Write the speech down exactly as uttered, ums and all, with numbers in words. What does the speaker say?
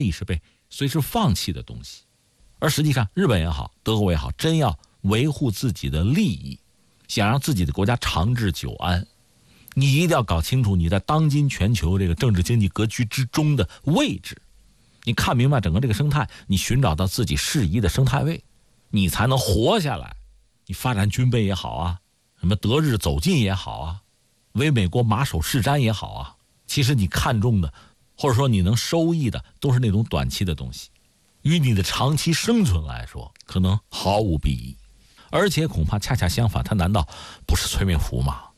力是被随时放弃的东西。而实际上日本也好，德国也好，真要维护自己的利益，想让自己的国家长治久安，你一定要搞清楚你在当今全球这个政治经济格局之中的位置，你看明白整个这个生态，你寻找到自己适宜的生态位，你才能活下来。你发展军备也好啊，什么德日走近也好啊，为美国马首是瞻也好啊，其实你看中的或者说你能收益的都是那种短期的东西，与你的长期生存来说可能毫无裨益。而且恐怕恰恰相反，它难道不是催命符吗？